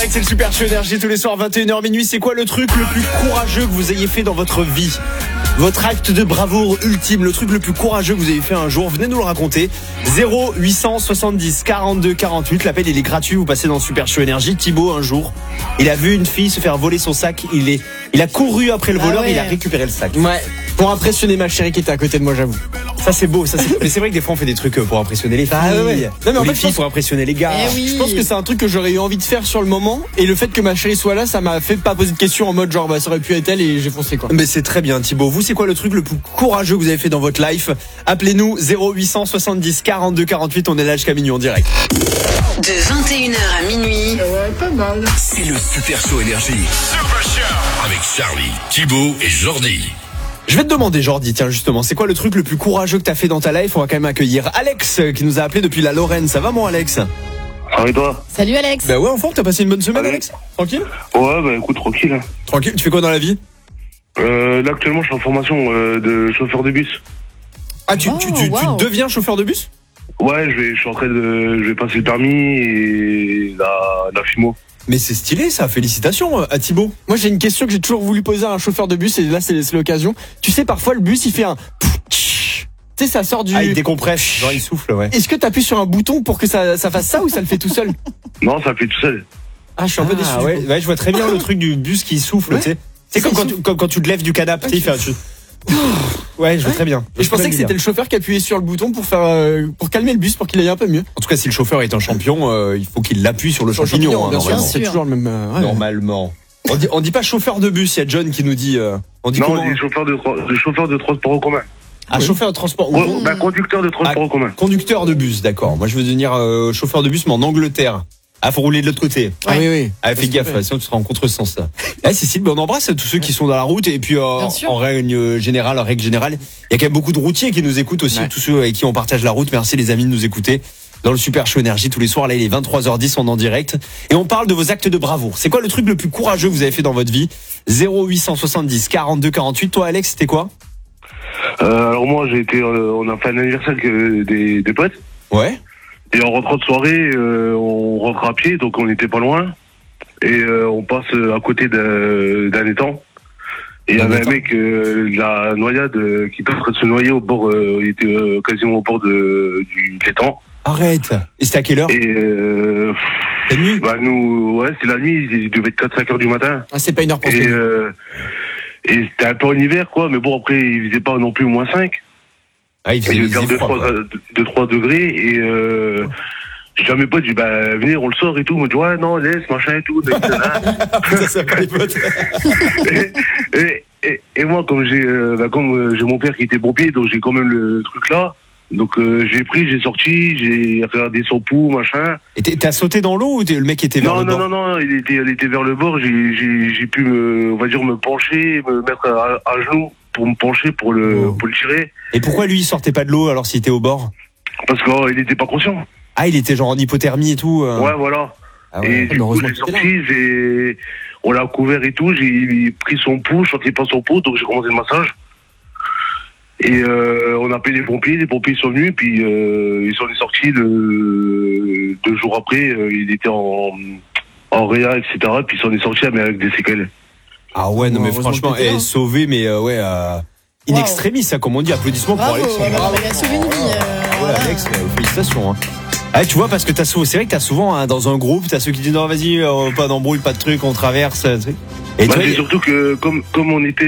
C'est le Super Show Énergie tous les soirs 21h minuit. C'est quoi le truc le plus courageux que vous ayez fait dans votre vie? Votre acte de bravoure ultime, le truc le plus courageux que vous avez fait un jour, venez nous le raconter. 0870 42 48, l'appel il est gratuit, vous passez dans le Super Show Énergie. Thibaut un jour, il a vu une fille se faire voler son sac, il a couru après le voleur, il a récupéré le sac. Ouais, pour impressionner ma chérie qui était à côté de moi, j'avoue. Ça c'est beau, mais c'est vrai que des fois on fait des trucs pour impressionner les filles. Non mais en les fait, filles pour impressionner les gars. Je pense que c'est un truc que j'aurais eu envie de faire sur le moment, et le fait que ma chérie soit là, ça m'a fait pas poser de questions en mode genre bah ça aurait pu être elle, et j'ai foncé quoi. Mais c'est très bien Thibaut. Vous c'est quoi le truc le plus courageux que vous avez fait dans votre life? Appelez-nous 0870 42 48, on est là jusqu'à minuit en direct. De 21h à minuit. Ouais, pas mal. C'est le Super Show Énergie. Super Show avec Charlie, Thibaut et Jordi. Je vais te demander Jordi, tiens justement, c'est quoi le truc le plus courageux que t'as fait dans ta life? On va quand même accueillir Alex qui nous a appelé depuis la Lorraine. Ça va mon Alex? Ça va et toi? Salut Alex. Bah ouais, en forme, t'as passé une bonne semaine Alex? Tranquille? Ouais, bah écoute, tranquille. Tranquille, tu fais quoi dans la vie? Là actuellement je suis en formation de chauffeur de bus. Ah tu deviens chauffeur de bus? Ouais, je suis en train je vais passer le permis et la FIMO. Mais c'est stylé ça, félicitations à Thibaut. Moi j'ai une question que j'ai toujours voulu poser à un chauffeur de bus, et là c'est l'occasion. Tu sais, parfois le bus il fait un... Tu sais, ça sort du... Ah il décompresse, genre il souffle, ouais. Est-ce que t'appuies sur un bouton pour que ça fasse ça, ou ça le fait tout seul? Non, ça fait tout seul. Ah, je suis un peu déçu. Ouais, je vois très bien le truc du bus qui souffle, tu sais. C'est comme quand tu te lèves du canapé, tu fais un truc. Ouais, je vois très bien. Et je pensais que c'était le chauffeur qui appuyait sur le bouton pour calmer le bus, pour qu'il aille un peu mieux. En tout cas, si le chauffeur est un champion, il faut qu'il l'appuie sur le champignon. Bien sûr, normalement. c'est toujours le même. Normalement. On dit pas chauffeur de bus, il y a John qui nous dit. On dit non, comment? on dit chauffeur de transport en commun. Ah, chauffeur de transport. Conducteur de transport en commun. Conducteur de bus, d'accord. Moi, je veux devenir chauffeur de bus, mais en Angleterre. Ah, faut rouler de l'autre côté. Ah oui. Ah, fais gaffe, sinon tu seras en contresens. Cécile, on embrasse tous ceux qui sont dans la route, et puis en règle générale, il y a quand même beaucoup de routiers qui nous écoutent aussi, tous ceux avec qui on partage la route. Merci les amis de nous écouter dans le Super Show Énergie tous les soirs. Là, il est 23h10, on est en direct et on parle de vos actes de bravoure. C'est quoi le truc le plus courageux que vous avez fait dans votre vie? 0870 42 48. Toi, Alex, c'était quoi? Alors moi, on a fait un anniversaire avec des potes. Ouais. Et en rentrant de soirée, on rentre à pied, donc on n'était pas loin. Et on passe à côté d'un étang. Et il y avait un mec, la noyade, qui était en train de se noyer au bord, il était quasiment au bord de l'étang. Arrête. Et c'était à quelle heure? Et la nuit? Bah nous, ouais, c'est la nuit, il devait être 4-5 heures du matin. Ah, c'est pas une heure pour et c'était un peu en hiver, quoi, mais bon, après, il faisait pas non plus moins 5. Ah, il faisait 2-3 degrés, et j'ai mes potes, j'ai dit, bah, venez, on le sort et tout. On me dit, ouais, non, laisse, machin et tout. Ça pas les potes. et moi, comme j'ai mon père qui était pompier, donc j'ai quand même le truc là. Donc j'ai pris, j'ai sorti, j'ai regardé son pouls, machin. Et t'as sauté dans l'eau ou le mec était vers le bord? Non, il était vers le bord. J'ai pu me pencher, me mettre à genoux pour me pencher pour le tirer. Et pourquoi lui il sortait pas de l'eau alors s'il était au bord? Parce qu'il était pas conscient. Ah, il était genre en hypothermie et tout. Ouais, voilà. Ah ouais. Et du coup, j'ai sorti, on l'a couvert et tout. J'ai pris son pouls, je sentais pas son pouls, donc j'ai commencé le massage. Et on a appelé les pompiers sont venus, puis ils sont sortis 2 jours après, il était en réa, etc. Puis ils sont sortis mais avec des séquelles. Ah ouais, non mais franchement, sauvé, mais in extremis, ça comme on dit. Applaudissements pour Alex. Il a sauvé une vie. Alex, félicitations. Ah, tu vois, parce que c'est vrai que t'as souvent dans un groupe, t'as ceux qui disent non vas-y, pas d'embrouille, pas de truc, on traverse. Et c'est surtout que comme on était,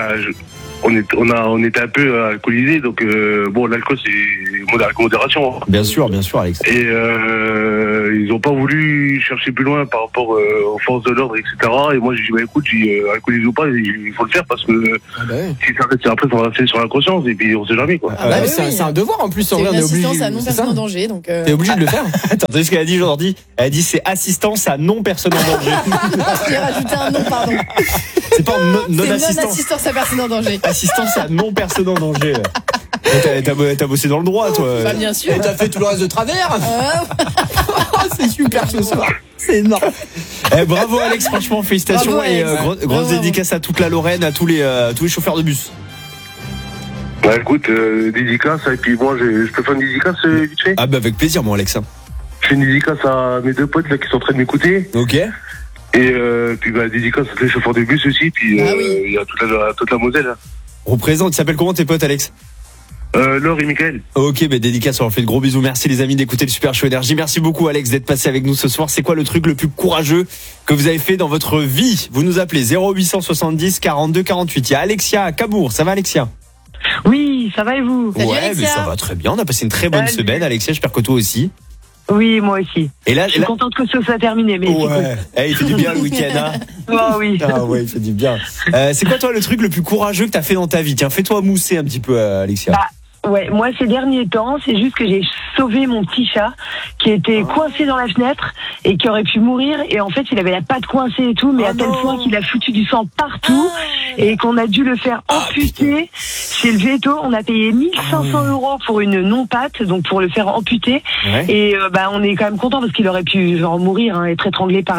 on était un peu alcoolisés, donc l'alcool c'est avec modération. Bien sûr Alex. Et ils ont pas voulu chercher plus loin par rapport aux forces de l'ordre, etc. Et moi j'ai dit écoute, alcoolisé ou pas, il faut le faire parce que si ça reste après ça va rester sur la conscience et puis on sait jamais quoi. C'est un devoir en plus. C'est une assistance à non-personne en danger, donc. T'es obligé de le faire. Attends, tu sais ce qu'elle a dit aujourd'hui? Elle a dit c'est assistance à non-personne en danger. J'ai rajouté un nom, pardon. C'est pas non-assistance à personne en danger. Assistance à non-personne en danger. T'as bossé dans le droit, toi. Bah, bien sûr. Et t'as fait tout le reste de travers. C'est super ce soir. C'est énorme. Bravo Alex, franchement félicitations. Bravo, Alex. Et grosse dédicace à toute la Lorraine, à tous les chauffeurs de bus. Bah écoute, dédicace, et puis moi je peux faire une dédicace vite fait? Ah bah avec plaisir mon Alex. Je fais une dédicace à mes 2 potes là qui sont en train de m'écouter. Ok. Et puis dédicace à tous les chauffeurs de bus aussi, puis il y a toute la Moselle. Hein. Représente, il s'appelle comment tes potes, Alex? Laure et Mickaël. Ok, dédicace, on leur fait de gros bisous. Merci les amis d'écouter le Super Show Énergie. Merci beaucoup Alex d'être passé avec nous ce soir. C'est quoi le truc le plus courageux que vous avez fait dans votre vie? Vous nous appelez 0870 42 48. Il y a Alexia à Cabourg. Ça va Alexia? Oui, ça va et vous? Salut, Ouais, Alexia. mais ça va très bien. On a passé une très bonne semaine. Alexia, j'espère que toi aussi. Oui, moi aussi. Et là, Je suis contente que ce soit terminé, mais ouais. Il fait du bien le week-end, hein. Oh oui. Ah ouais, il fait du bien. C'est quoi toi le truc le plus courageux que t'as fait dans ta vie? Tiens, fais-toi mousser un petit peu, Alexia. Ouais, moi ces derniers temps, c'est juste que j'ai sauvé mon petit chat qui était coincé dans la fenêtre et qui aurait pu mourir. Et en fait, il avait la patte coincée et tout, mais à tel point qu'il a foutu du sang partout et qu'on a dû le faire amputer. Chez le veto, on a payé 1500 € pour une non-patte, donc pour le faire amputer. Ouais. Et on est quand même content parce qu'il aurait pu mourir, hein, être étranglé par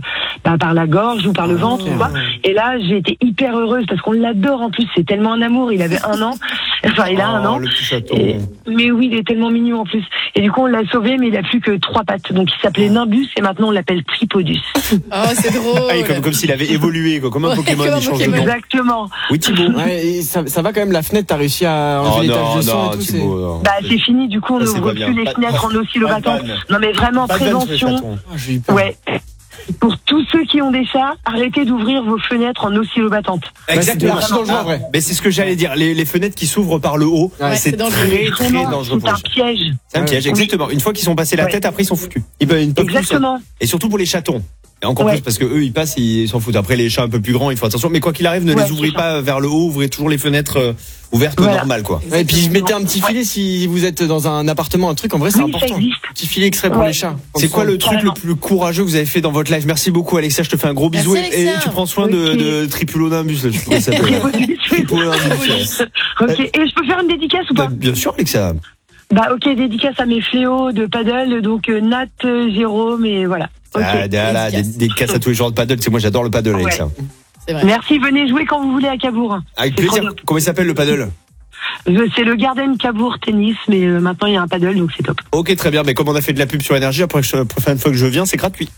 la gorge ou par le ventre ou quoi. Et là, j'ai été hyper heureuse parce qu'on l'adore en plus. C'est tellement un amour. Il avait 1 an. Enfin, il a 1 an. Le petit chaton. Mais oui, il est tellement mignon en plus. Et du coup, on l'a sauvé, mais il a plus que 3 pattes. Donc, il s'appelait Nimbus et maintenant on l'appelle Tripodus. Oh, c'est drôle. Comme s'il avait évolué, quoi. Comme un Pokémon, comme un il change de Pokémon. nom. Exactement. Oui, Thibaut. Ouais, et ça va quand même, la fenêtre, t'as réussi à enlever l'étage de son et tout. Thibaut, non. C'est fini. Du coup, on Ça, c'est n'ouvre pas bien. plus les fenêtres en oscillobattant. Pas de vanne. Non, mais vraiment, Pas de vanne sur les prévention. chatons. J'ai eu peur. Ouais. Pour tous ceux qui ont des chats, arrêtez d'ouvrir vos fenêtres en oscillobattante. Exactement. C'est dangereux, en vrai. Mais c'est ce que j'allais dire. Les fenêtres qui s'ouvrent par le haut, Ouais, c'est c'est dangereux. très très Vraiment, dangereux c'est pour un les chats. piège. C'est un piège, exactement. Une fois qu'ils sont passés la tête, après ils sont foutus. Ils peuvent plus Exactement. Et surtout pour les chatons. Et encore plus parce que eux ils passent, ils s'en foutent. Après les chats un peu plus grands, il faut attention. Mais quoi qu'il arrive, ne les ouvrez pas vers le haut, ouvrez toujours les fenêtres ouvertes normal quoi. Ouais, et puis je mettais un petit filet si vous êtes dans un appartement, un truc, en vrai c'est Oui, ça important. existe. Petit filet extrait pour les chats. C'est quoi le truc le plus courageux que vous avez fait dans votre life? Merci beaucoup Alexia, je te fais un gros bisou. Merci, Et Alexia. tu prends soin de Tripulonimbus là, je sais pas comment ça s'appelle. Tripulonimbus. Ok. Et je peux faire une dédicace ou pas? Bien sûr Alexia. Ok, dédicace à mes fléaux de paddle, donc Nat, Jérôme et voilà. Ok. Des casses à tous les joueurs de paddle, c'est moi j'adore le paddle Alexia. C'est vrai. Merci, venez jouer quand vous voulez à Cabourg. Avec C'est plaisir. trop bien. Comment il s'appelle le paddle? C'est le Garden Cabourg Tennis, mais maintenant il y a un paddle, donc c'est top. Ok, très bien. Mais comme on a fait de la pub sur Énergie, après la prochaine fois que je viens, c'est gratuit.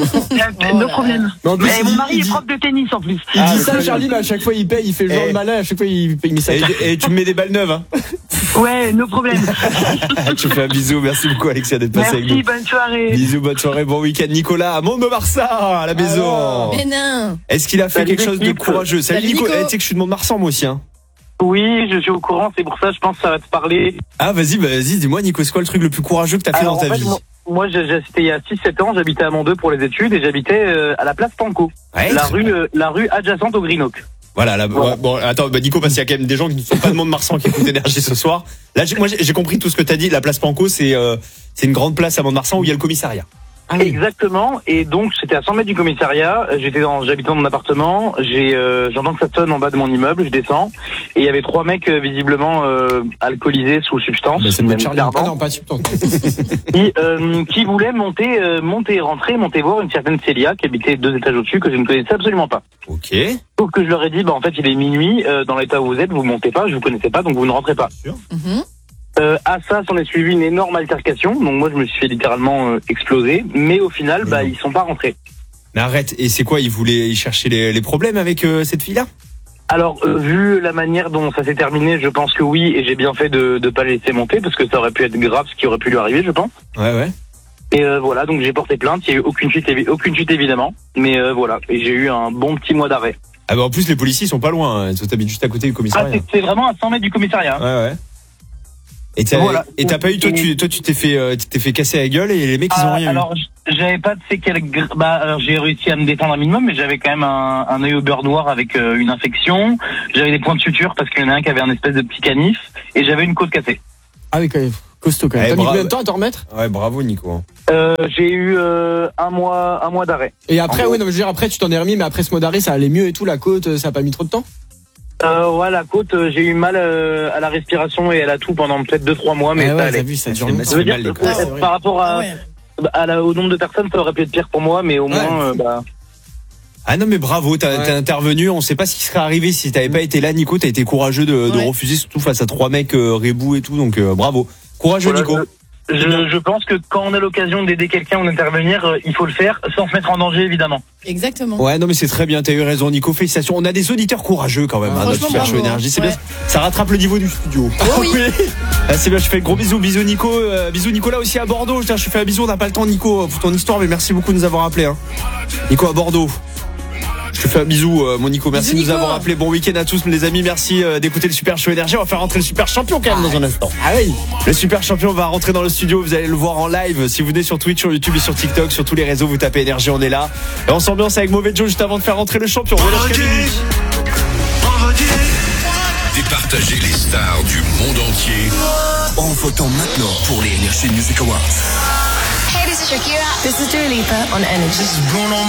No problème. Mais en plus, Et mon mari est prof de tennis en plus. Il dit ça, Charlie, mais à chaque fois il paye, il fait le genre de malin, à chaque fois il met ça. Et tu me mets des balles neuves, hein. Ouais, no problème. Tu fais un bisou. Merci beaucoup, Alexia, d'être passé avec Merci, nous. bonne soirée. Bisous, bonne soirée, bon week-end. Nicolas, à Mont-de-Marsan, à la maison. Mais non. Est-ce qu'il a fait Salut, quelque chose de l'équipe. courageux? Salut Salut, Nico. Nico. Tu sais que je suis de Mont-de-Marsan, moi aussi, hein. Oui, je suis au courant, c'est pour ça, je pense que ça va te parler. Ah, vas-y, dis-moi, Nico, c'est quoi le truc le plus courageux que t'as fait Alors, dans ta en fait, vie? moi c'était il y a 6-7 ans, j'habitais à Mont 2 pour les études et j'habitais à la place Panko, Ouais, la rue adjacente au Green Oak. Voilà, là, Voilà. ouais, bon, attends, Nico, parce qu'il y a quand même des gens qui ne sont pas de Mont-de-Marsan qui écoutent Énergie ce soir. Là, j'ai compris tout ce que t'as dit. La place Panko, c'est une grande place à Mont-de-Marsan où il y a le commissariat. Ah oui. Exactement, et donc c'était à 100 mètres du commissariat, j'habitais dans mon appartement, j'entends que ça sonne en bas de mon immeuble, je descends, et il y avait 3 mecs visiblement alcoolisés sous substance, Bah, c'est même peut-être Charlie. clairement, Ah non, pas substance. qui voulaient monter, monter voir une certaine Célia qui habitait 2 étages au-dessus, que je ne connaissais absolument pas. Ok. Sauf que je leur ai dit, en fait il est minuit, dans l'état où vous êtes, vous montez pas, je vous connaissais pas, donc vous ne rentrez pas. Mhm. À ça, s'en est suivi une énorme altercation. Donc moi, je me suis fait littéralement exploser. Mais au final, ils sont pas rentrés. Mais arrête, et c'est quoi? Ils cherchaient les problèmes avec cette fille-là? Alors, vu la manière dont ça s'est terminé, je pense que oui, et j'ai bien fait de pas les laisser monter, parce que ça aurait pu être grave, ce qui aurait pu lui arriver, je pense. Ouais. Et voilà, donc j'ai porté plainte. Il y a eu aucune chute évidemment. Mais voilà, et j'ai eu un bon petit mois d'arrêt. Ah bah en plus, les policiers ils sont pas loin. Ils t'habitent juste à côté du Ah, commissariat. c'est vraiment à 100 mètres du commissariat. Ouais. Et t'as pas eu, toi tu t'es fait casser la gueule et les mecs ils ont rien alors, j'avais pas de séquelles. Alors, j'ai réussi à me détendre un minimum, mais j'avais quand même un œil au beurre noir avec une infection. J'avais des points de suture parce qu'il y en a un qui avait un espèce de petit canif, et j'avais une côte cassée. Ah oui, quand même. Costaud quand même. Eh, T'as mis bravo. combien de temps à t'en remettre? eu. Ouais, bravo Nico. J'ai eu un mois d'arrêt. Et après, oui, non, mais je veux dire, après, tu t'en es remis, mais après ce mois d'arrêt, ça allait mieux et tout, la côte, ça a pas mis trop de temps? Ouais, la côte, j'ai eu mal à la respiration et à la toux pendant peut-être 2-3 mois, mais Ah ça ouais, allait. t'as vu, ça dure C'est longtemps. Je veux dire, mal, les côtes. Ah, par rapport au nombre de personnes, ça aurait pu être pire pour moi, mais au moins, Ah non mais bravo, t'es intervenu. On sait pas ce qui serait arrivé si t'avais pas été là, Nico. T'as été courageux de refuser, surtout face à 3 mecs rebou et tout. Donc bravo, courageux voilà, Nico. Je pense que quand on a l'occasion d'aider quelqu'un ou d'intervenir, il faut le faire sans se mettre en danger, évidemment. Exactement. Ouais, non mais c'est très bien, t'as eu raison Nico, félicitations. On a des auditeurs courageux quand même, notre Super Show Énergie, c'est bien. Ça rattrape le niveau du studio. Oh oui. C'est bien, je fais gros bisous Nico, bisous Nicolas aussi à Bordeaux. Je fais un bisou, on n'a pas le temps Nico pour ton histoire, mais merci beaucoup de nous avoir appelé. Nico à Bordeaux. Je te fais un bisou, mon Nico. Merci de nous avoir appelé. Bon week-end à tous, les amis. Merci d'écouter le Super Show Énergie. On va faire rentrer le Super Champion quand même dans un instant. Ah oui. Le Super Champion va rentrer dans le studio. Vous allez le voir en live. Si vous venez sur Twitch, sur YouTube et sur TikTok, sur tous les réseaux, vous tapez Énergie, on est là. Et on s'ambiance avec Mauvais Joe juste avant de faire rentrer le champion. Départager les stars du monde entier en votant maintenant pour les Energy Music Awards. Hey, this is Shakira. This is Dua Lipa on Energy.